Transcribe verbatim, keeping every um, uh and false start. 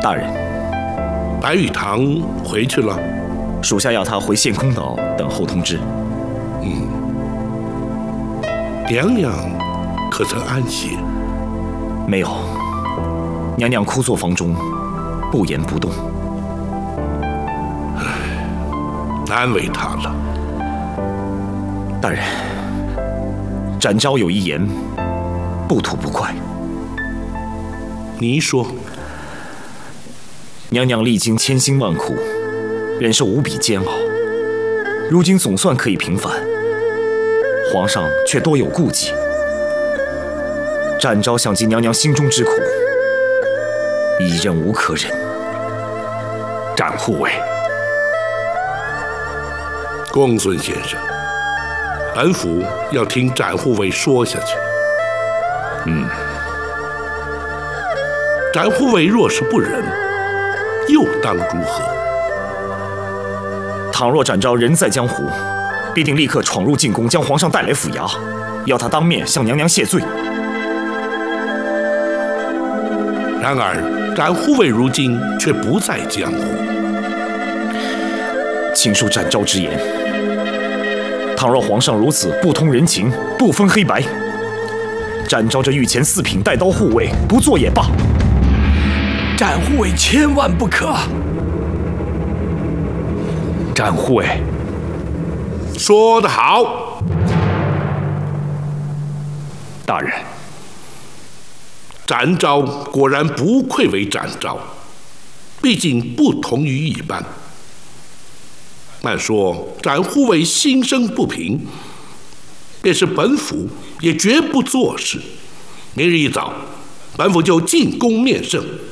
大人， 白玉堂回去了， 属下要他回献空岛等候通知。 嗯，娘娘可曾安歇？ 没有，娘娘枯坐房中，不言不动。 唉，难为她了。 大人，展昭有一言，不吐不快。 你说， 娘娘历经千辛万苦，忍受无比煎熬，如今总算可以平反，皇上却多有顾忌。展昭想尽娘娘心中之苦，已忍无可忍。 展护卫， 公孙先生，本府要听展护卫说下去。 嗯， 展护卫若是不忍，又当如何？ 倘若展昭人在江湖，必定立刻闯入进宫，将皇上带来府衙，要他当面向娘娘谢罪。 然而，展护卫如今却不在江湖。 请恕展昭之言，倘若皇上如此不通人情，不分黑白，展昭这御前四品带刀护卫不做也罢。 展护卫千万不可！ 展护卫， 说得好， 大人。 展昭果然不愧为展昭，毕竟不同于一般。按说展护卫心生不平，便是本府也绝不做事。明日一早，本府就进宫面圣。